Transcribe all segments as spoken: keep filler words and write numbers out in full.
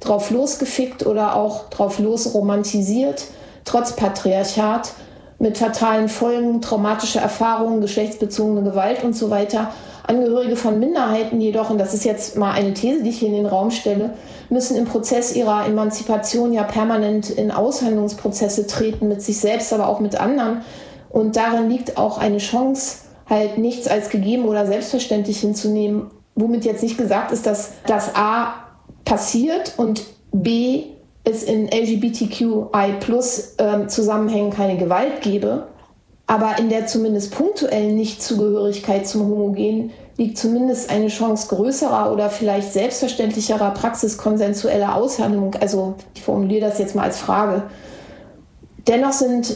drauf losgefickt oder auch drauf losromantisiert, trotz Patriarchat, mit fatalen Folgen, traumatische Erfahrungen, geschlechtsbezogene Gewalt und so weiter. Angehörige von Minderheiten jedoch, und das ist jetzt mal eine These, die ich hier in den Raum stelle, müssen im Prozess ihrer Emanzipation ja permanent in Aushandlungsprozesse treten, mit sich selbst, aber auch mit anderen. Und darin liegt auch eine Chance, halt nichts als gegeben oder selbstverständlich hinzunehmen, womit jetzt nicht gesagt ist, dass das A passiert und B es in L G B T Q I plus äh, Zusammenhängen keine Gewalt gebe. Aber in der zumindest punktuellen Nichtzugehörigkeit zum Homogen liegt zumindest eine Chance größerer oder vielleicht selbstverständlicherer praxiskonsensueller Aushandlung. Also ich formuliere das jetzt mal als Frage. Dennoch sind,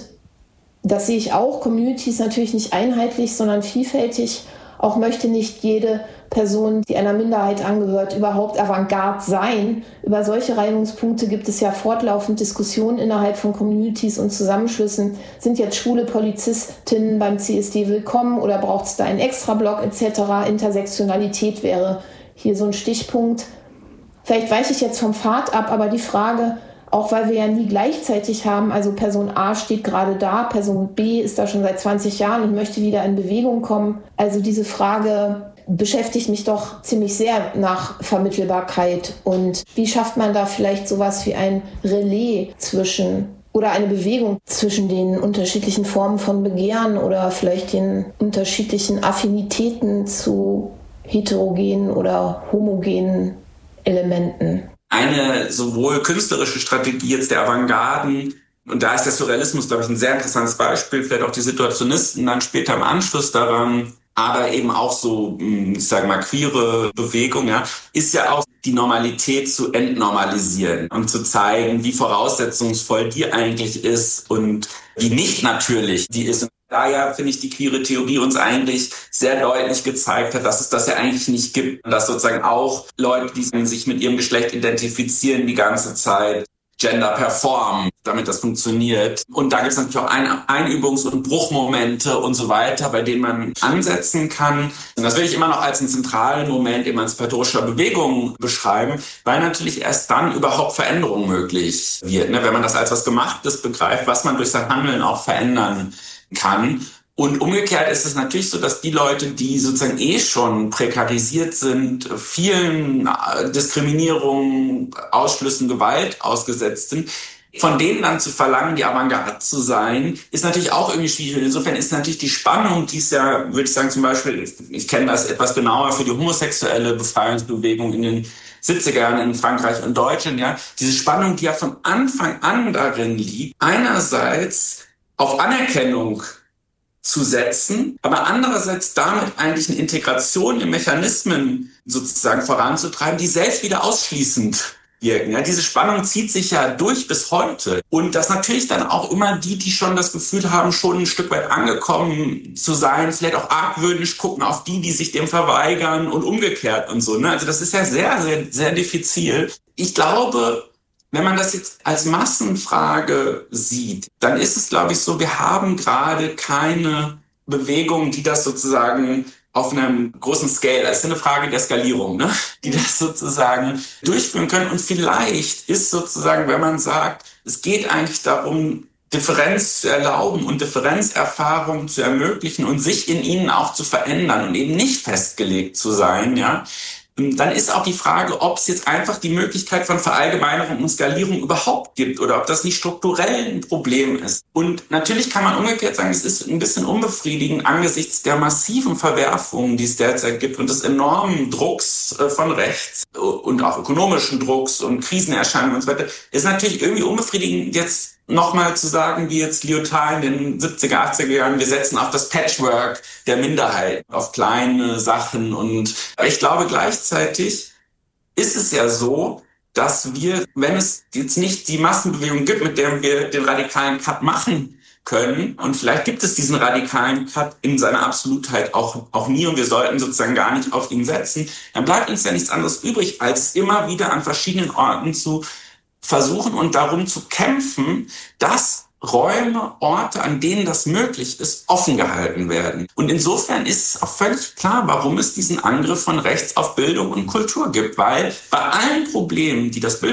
das sehe ich auch, Communities natürlich nicht einheitlich, sondern vielfältig. Auch möchte nicht jede Person, die einer Minderheit angehört, überhaupt Avantgarde sein. Über solche Reibungspunkte gibt es ja fortlaufend Diskussionen innerhalb von Communities und Zusammenschlüssen. Sind jetzt schwule Polizistinnen beim C S D willkommen oder braucht es da einen Extrablock et cetera? Intersektionalität wäre hier so ein Stichpunkt. Vielleicht weiche ich jetzt vom Pfad ab, aber die Frage, auch weil wir ja nie gleichzeitig haben, also Person A steht gerade da, Person B ist da schon seit zwanzig Jahren und möchte wieder in Bewegung kommen. Also diese Frage beschäftigt mich doch ziemlich sehr nach Vermittelbarkeit. Und wie schafft man da vielleicht sowas wie ein Relais zwischen oder eine Bewegung zwischen den unterschiedlichen Formen von Begehren oder vielleicht den unterschiedlichen Affinitäten zu heterogenen oder homogenen Elementen? Eine sowohl künstlerische Strategie jetzt der Avantgarden, und da ist der Surrealismus, glaube ich, ein sehr interessantes Beispiel, vielleicht auch die Situationisten dann später im Anschluss daran, aber eben auch so, ich sage mal, queere Bewegung, ja, ist ja auch die Normalität zu entnormalisieren und zu zeigen, wie voraussetzungsvoll die eigentlich ist und wie nicht natürlich die ist. Und daher finde ich, die queere Theorie uns eigentlich sehr deutlich gezeigt hat, dass es das ja eigentlich nicht gibt. Und dass sozusagen auch Leute, die sich mit ihrem Geschlecht identifizieren, die ganze Zeit Gender performen, damit das funktioniert. Und da gibt es natürlich auch Ein- Einübungs- und Bruchmomente und so weiter, bei denen man ansetzen kann. Und das will ich immer noch als einen zentralen Moment emanzipatorischer Bewegung beschreiben, weil natürlich erst dann überhaupt Veränderung möglich wird, ne? Wenn man das als was Gemachtes begreift, was man durch sein Handeln auch verändern kann. Und umgekehrt ist es natürlich so, dass die Leute, die sozusagen eh schon prekarisiert sind, vielen Diskriminierungen, Ausschlüssen, Gewalt ausgesetzt sind, von denen dann zu verlangen, die Avantgarde zu sein, ist natürlich auch irgendwie schwierig. Und insofern ist natürlich die Spannung, die es ja, würde ich sagen, zum Beispiel, ich kenne das etwas genauer für die homosexuelle Befreiungsbewegung in den siebziger Jahren in Frankreich und Deutschland, ja, diese Spannung, die ja von Anfang an darin liegt, einerseits auf Anerkennung zu setzen, aber andererseits damit eigentlich eine Integration in Mechanismen sozusagen voranzutreiben, die selbst wieder ausschließend wirken. Ja, diese Spannung zieht sich ja durch bis heute. Und das natürlich dann auch immer die, die schon das Gefühl haben, schon ein Stück weit angekommen zu sein, vielleicht auch argwöhnisch gucken auf die, die sich dem verweigern und umgekehrt und so. Ne? Also das ist ja sehr, sehr, sehr diffizil. Ich glaube, wenn man das jetzt als Massenfrage sieht, dann ist es, glaube ich, so, wir haben gerade keine Bewegung, die das sozusagen auf einem großen Scale, das ist eine Frage der Skalierung, ne? Die das sozusagen durchführen können. Und vielleicht ist sozusagen, wenn man sagt, es geht eigentlich darum, Differenz zu erlauben und Differenzerfahrung zu ermöglichen und sich in ihnen auch zu verändern und eben nicht festgelegt zu sein, ja, dann ist auch die Frage, ob es jetzt einfach die Möglichkeit von Verallgemeinerung und Skalierung überhaupt gibt oder ob das nicht strukturell ein Problem ist. Und natürlich kann man umgekehrt sagen, es ist ein bisschen unbefriedigend angesichts der massiven Verwerfungen, die es derzeit gibt und des enormen Drucks von rechts und auch ökonomischen Drucks und Krisenerscheinungen und so weiter. Ist natürlich irgendwie unbefriedigend, jetzt nochmal zu sagen, wie jetzt Lyotard in den siebziger, achtziger Jahren, wir setzen auf das Patchwork der Minderheit, auf kleine Sachen. Und ich glaube, gleichzeitig ist es ja so, dass wir, wenn es jetzt nicht die Massenbewegung gibt, mit der wir den radikalen Cut machen können, und vielleicht gibt es diesen radikalen Cut in seiner Absolutheit auch, auch nie, und wir sollten sozusagen gar nicht auf ihn setzen, dann bleibt uns ja nichts anderes übrig, als immer wieder an verschiedenen Orten zu versuchen und darum zu kämpfen, dass Räume, Orte, an denen das möglich ist, offen gehalten werden. Und insofern ist es auch völlig klar, warum es diesen Angriff von rechts auf Bildung und Kultur gibt, weil bei allen Problemen, die das Bild